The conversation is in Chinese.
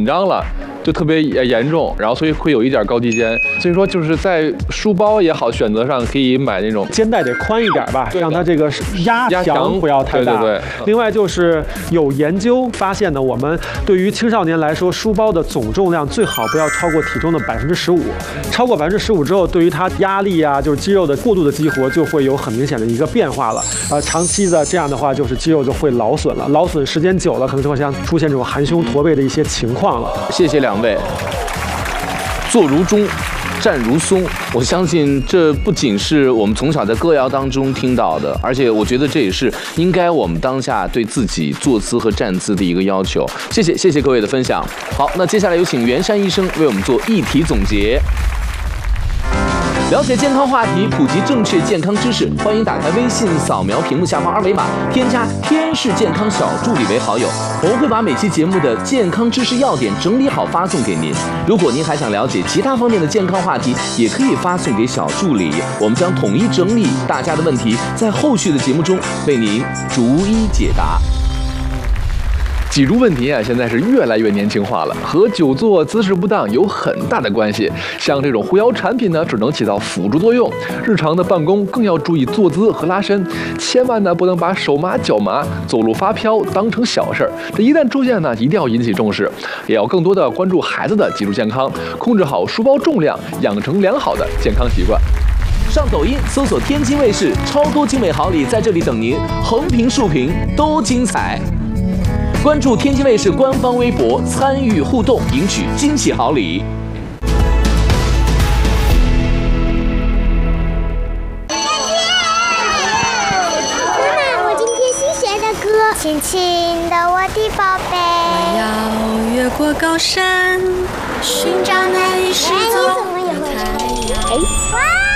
张了。就特别严重，然后所以会有一点高低肩，所以说就是在书包也好选择上可以买那种肩带得宽一点吧，让它这个压强不要太大。 对。 另外就是有研究发现呢，我们对于青少年来说，书包的总重量最好不要超过体重的15%，超过15%之后，对于它压力啊，就是肌肉的过度的激活就会有很明显的一个变化了。长期的这样的话，就是肌肉就会劳损了，劳损时间久了，可能就会像出现这种含胸驼背的一些情况了。 谢谢两位。坐如钟，站如松，我相信这不仅是我们从小在歌谣当中听到的，而且我觉得这也是应该我们当下对自己坐姿和站姿的一个要求。谢谢各位的分享。好，那接下来有请袁山医生为我们做议题总结。了解健康话题，普及正确健康知识，欢迎打开微信，扫描屏幕下方二维码，添加天使健康小助理为好友。我们会把每期节目的健康知识要点整理好发送给您。如果您还想了解其他方面的健康话题，也可以发送给小助理，我们将统一整理大家的问题，在后续的节目中为您逐一解答。 脊柱问题啊，现在是越来越年轻化了，和久坐姿势不当有很大的关系。像这种护腰产品呢，只能起到辅助作用，日常的办公更要注意坐姿和拉伸，千万呢不能把手麻脚麻、走路发飘当成小事儿。这一旦出现呢，一定要引起重视，也要更多的关注孩子的脊柱健康，控制好书包重量，养成良好的健康习惯。 上抖音搜索天津卫视，超多精美好礼在这里等您，横屏竖屏都精彩。关注天津卫视官方微博，参与互动，赢取惊喜好礼。 妈妈，我今天新学的歌，亲亲的我的宝贝， 我要越过高山，寻找那一失踪的太阳。 哇！